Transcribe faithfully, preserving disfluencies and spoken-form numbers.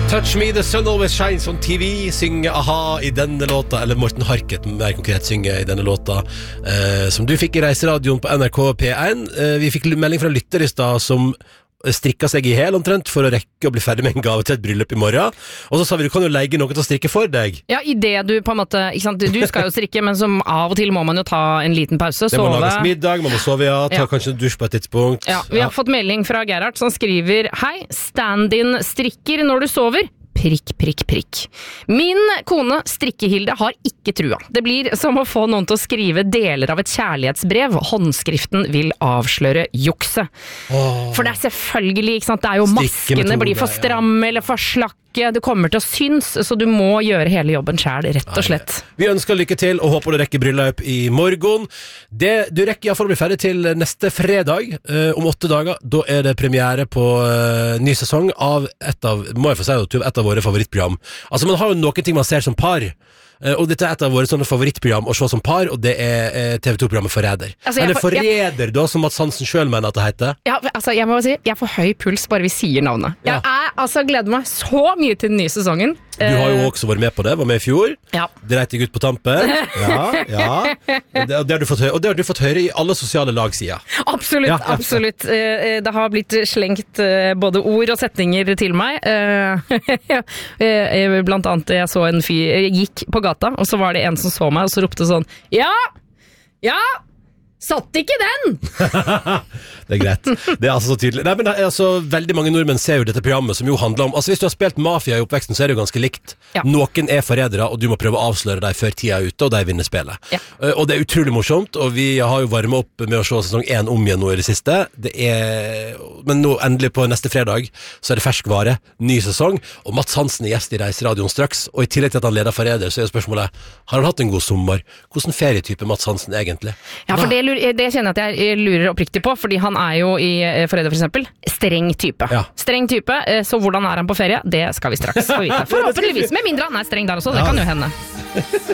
Touch Me, The Sun Always Shines on T V. Synger A-ha i denne låta. Eller Morten Harket mer konkret synger i denne låta, eh, som du fikk i Reiseradioen på N R K P én. eh, Vi fikk melding fra lytter i stad som strikka seg i hel omtrent for å rekke å bli ferdig med en gave til et bryllup i morgen. Og så sa vi, du kan jo leie noe til å strikke for deg. Ja, i det du på en måte, ikke sant, du skal jo strikke, men som av og til må man jo ta en liten pause, Det må sove. lages middag, man må sove, ja, ta Ja. kanskje en dusj på et tidspunkt. Ja, vi har fått melding fra Gerhard som skriver: Hei, stand-in strikker når du sover. Prikk, prikk, prikk. Min kone Strikkehilde har ikke trua. Det blir som å få noen til å skrive deler av et kjærlighetsbrev. Håndskriften vil avsløre jukse. Åh. For det er selvfølgelig, ikke sant, det er jo Strikkemetode, maskene blir for stramme eller for slakke. Det kommer til å synes, så du må gjøre hele jobben selv, rett og slett. Vi ønsker lykke til og håper du rekker bryllup i morgen. Det, du rekker i hvert fall å bli ferdig til neste fredag, eh, om åtte dager. Da er det premiere på eh, ny sesong av et av, må jeg få si det, et av våre favorittprogram. Altså, man har jo noen ting man ser som par, eh, og dette er et av våre sånne favorittprogram å se som par, og det er eh, T V to-programmet Forræder. Altså, jeg Eller får- jeg- Forræder, da, som Mats Hansen selv mener at det heter. Ja, altså, jeg må bare si, jeg får høy puls bare vi sier navnet. Ja. Jeg er, altså, gleder meg så mye til den nye sesongen. Du har jo også vært med på det, var med i fjor. Ja. Dreit deg ut på tampen. Ja, ja. Og det, og det har du fått høre, og det har du fått høre i alle sosiale lagsider. Absolutt, Ja, ja. absolutt. Eh, Det har blitt slengt eh, både ord og setninger til meg. Eh, eh, Blant annet jeg så en fyr, jeg gikk på gata, og så var det en som så meg, og så ropte sånn: Ja! Ja! Satt ikke den! Det er greit. Det er altså så tydelig. Nei, men det er altså, veldig mange nordmenn ser jo dette programmet som jo handler om, altså hvis du har spilt mafia i oppveksten, så er det jo ganske likt. Ja. Noen er forrædere, og du må prøve å avsløre dem før tida er ute, og de vinner spillet. Ja. Uh, Og det er utrolig morsomt, og vi har jo varmet opp med å se sesong én om igjen nå i det siste. Det er, men nå endelig på neste fredag, så er det ferskvare, ny sesong, og Mats Hansen er gjest i Reiseradioen straks, og i tillegg til at han leder Forræder, så er spørsmålet, har han hatt en god sommer? Hvordan ferietype Mats Hansen egentlig? Ja, for det, lurer- det kjenner jeg at jeg lurer oppriktig på, fordi han er jo i eh, Forræder for eksempel, streng type. Ja. Streng type, eh, så hvordan er han på ferie? Det skal vi straks få vite. Forhåpentligvis, med mindre han er streng der også, det Ja. kan jo hende.